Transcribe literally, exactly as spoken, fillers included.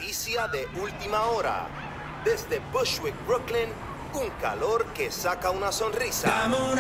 noticia de última hora. Desde Bushwick, Brooklyn, un calor que saca una sonrisa.